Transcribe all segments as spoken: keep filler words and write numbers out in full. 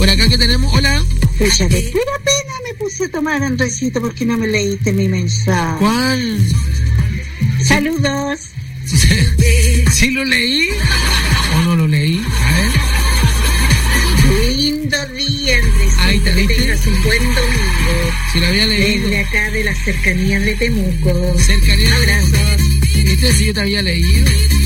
Por acá que tenemos, hola. Pucha, de pura pena me puse a tomar, Andresito, porque no me leíste mi mensaje. ¿Cuál? Saludos. ¿Sí lo leí o no lo leí? A ver. Lindo día, Andresito. Ahí te que viste. tengas un buen domingo. Si lo había leído. Desde acá de las cercanías de Temuco. Cercanías de Abrazos. ¿Viste si yo te había leído?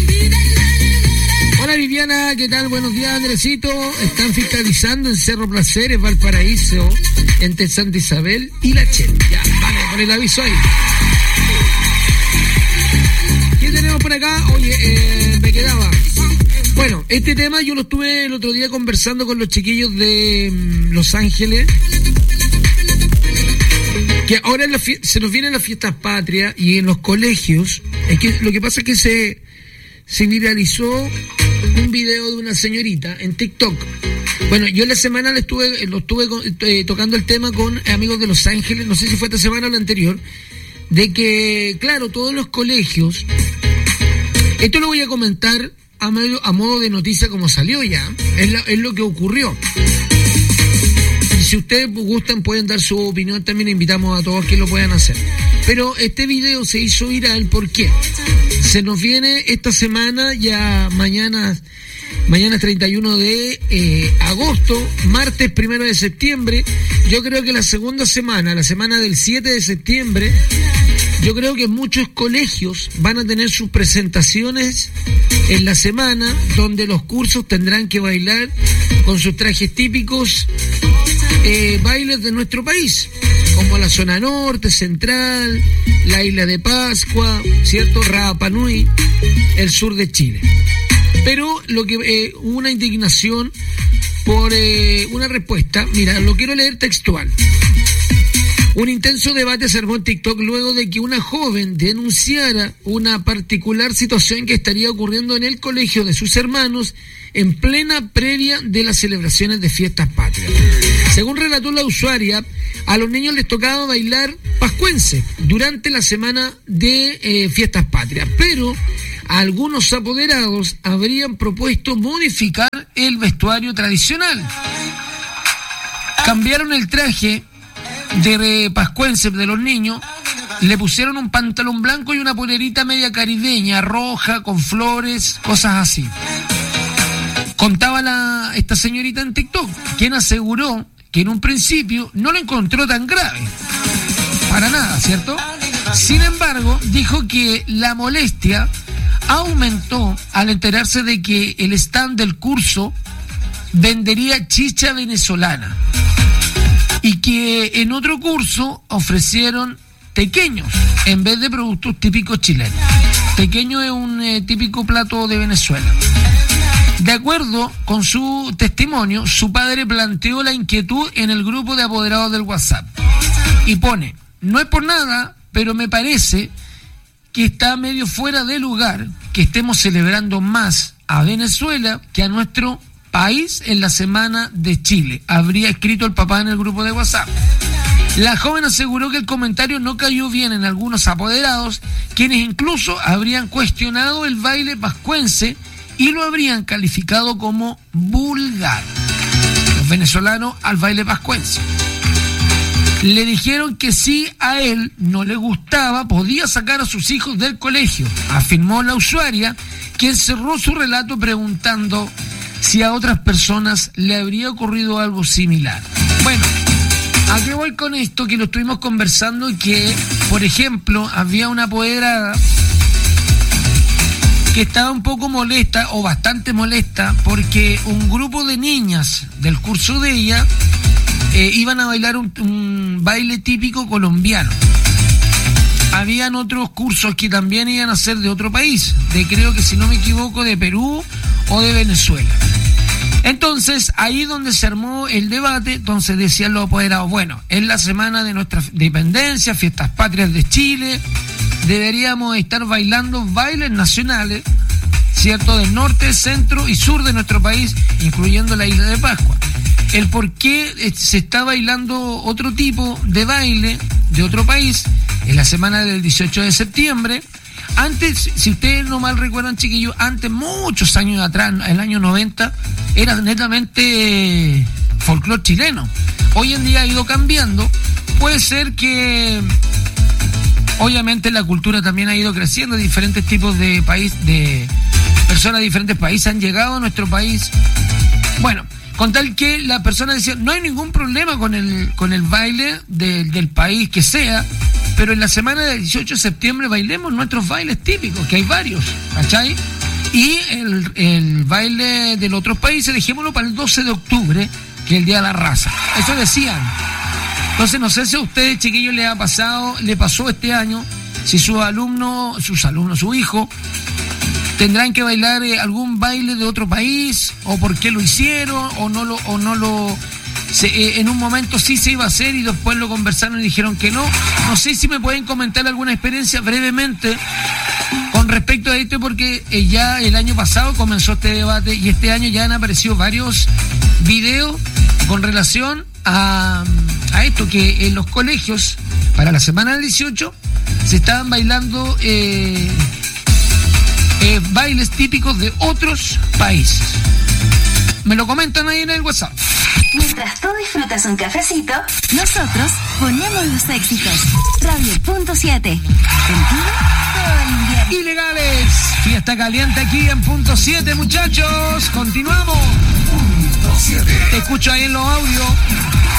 Hola Viviana, ¿qué tal? Buenos días, Andresito. Están fiscalizando en Cerro Placeres, Valparaíso, entre Santa Isabel y La Chen. Ya, vale, por el aviso ahí. ¿Qué tenemos por acá? Oye, eh, me quedaba. Bueno, este tema yo lo estuve el otro día conversando con los chiquillos de mm, Los Ángeles. Que ahora en la fie- se nos vienen las fiestas patrias y en los colegios. Es que lo que pasa es que se, se viralizó un video de una señorita en TikTok. Bueno, yo en la semana le estuve, lo estuve eh, tocando el tema con amigos de Los Ángeles, no sé si fue esta semana o la anterior, de que, claro, todos los colegios, esto lo voy a comentar a, medio, a modo de noticia como salió ya, es, la, es lo que ocurrió. Y si ustedes gustan pueden dar su opinión, también invitamos a todos que lo puedan hacer. Pero este video se hizo viral, ¿por qué? Se nos viene esta semana, ya mañana, mañana es treinta y uno de eh, agosto, martes primero de septiembre. Yo creo que la segunda semana, la semana del siete de septiembre, yo creo que muchos colegios van a tener sus presentaciones en la semana, donde los cursos tendrán que bailar con sus trajes típicos, eh, bailes de nuestro país, como la zona norte, central, la isla de Pascua, ¿cierto? Rapa Nui, el sur de Chile. Pero lo que eh, hubo una indignación por eh, una respuesta, mira, lo quiero leer textual. Un intenso debate se armó en TikTok luego de que una joven denunciara una particular situación que estaría ocurriendo en el colegio de sus hermanos en plena previa de las celebraciones de fiestas patrias. Según relató la usuaria, a los niños les tocaba bailar pascuense durante la semana de eh, fiestas patrias, pero algunos apoderados habrían propuesto modificar el vestuario tradicional. Cambiaron el traje de pascuense de los niños, le pusieron un pantalón blanco y una polerita media caribeña, roja, con flores, cosas así. Contaba la, esta señorita en TikTok, quien aseguró que en un principio no lo encontró tan grave, para nada, ¿cierto? Sin embargo, dijo que la molestia aumentó al enterarse de que el stand del curso vendería chicha venezolana y que en otro curso ofrecieron tequeños en vez de productos típicos chilenos. Tequeño es un eh, típico plato de Venezuela. De acuerdo con su testimonio, su padre planteó la inquietud en el grupo de apoderados del WhatsApp y pone: no es por nada, pero me parece que está medio fuera de lugar que estemos celebrando más a Venezuela que a nuestro país en la semana de Chile, habría escrito el papá en el grupo de WhatsApp. La joven aseguró que el comentario no cayó bien en algunos apoderados, quienes incluso habrían cuestionado el baile pascuense y lo habrían calificado como vulgar. Los venezolanos al baile pascuense. Le dijeron que si a él no le gustaba, podía sacar a sus hijos del colegio, afirmó la usuaria, quien cerró su relato preguntando si a otras personas le habría ocurrido algo similar. Bueno, ¿a qué voy con esto? Que lo estuvimos conversando y que, por ejemplo, había una apoderada que estaba un poco molesta, o bastante molesta, porque un grupo de niñas del curso de ella eh, iban a bailar un, un baile típico colombiano. Habían otros cursos que también iban a ser de otro país, de creo que si no me equivoco de Perú o de Venezuela. Entonces, ahí donde se armó el debate, entonces decían los apoderados, bueno, es la semana de nuestra independencia, fiestas patrias de Chile, deberíamos estar bailando bailes nacionales, ¿cierto?, del norte, centro y sur de nuestro país, incluyendo la isla de Pascua. El por qué se está bailando otro tipo de baile de otro país en la semana del dieciocho de septiembre. Antes, si ustedes no mal recuerdan, chiquillos, antes, muchos años atrás, el año noventa, era netamente folclore chileno. Hoy en día ha ido cambiando. Puede ser que obviamente la cultura también ha ido creciendo, diferentes tipos de país, de personas de diferentes países han llegado a nuestro país. Bueno, con tal que la persona decía, no hay ningún problema con el, con el baile de, del país que sea, pero en la semana del dieciocho de septiembre bailemos nuestros bailes típicos, que hay varios, ¿cachai? Y el, el baile de los otros países dejémoslo para el doce de octubre, que es el Día de la Raza. Eso decían. Entonces no sé si a ustedes, chiquillos, les ha pasado, le pasó este año, si sus alumnos, sus alumnos, su hijo, tendrán que bailar eh, algún baile de otro país, o por qué lo hicieron, o no lo, o no lo, se, eh, en un momento sí se iba a hacer y después lo conversaron y dijeron que no. No sé si me pueden comentar alguna experiencia brevemente con respecto a esto, porque eh, ya el año pasado comenzó este debate y este año ya han aparecido varios videos con relación a, a esto, que en los colegios, para la semana del dieciocho, se estaban bailando eh, eh, bailes típicos de otros países. Me lo comentan ahí en el WhatsApp. Mientras tú disfrutas un cafecito, nosotros ponemos los éxitos. Radio Punto siete. Contigo todo el invierno. Ilegales. Fiesta caliente aquí en Punto siete, muchachos. Continuamos. Punto siete. Te escucho ahí en los audios.